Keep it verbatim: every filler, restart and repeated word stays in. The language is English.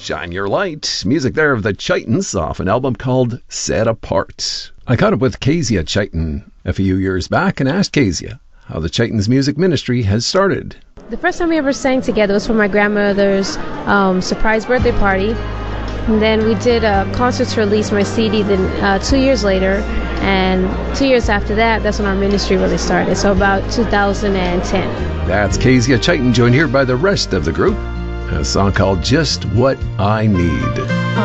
Shine Your Light. Music there of the Chitons off an album called Set Apart. I caught up with Kezia Chiton a few years back and asked Kezia how the Chitons music ministry has started. The first time we ever sang together was for my grandmother's um, surprise birthday party. And then we did a concert to release my C D then, uh, two years later. And two years after that, that's when our ministry really started. So about two thousand ten. That's Kezia Chiton, joined here by the rest of the group. A song called Just What I Need.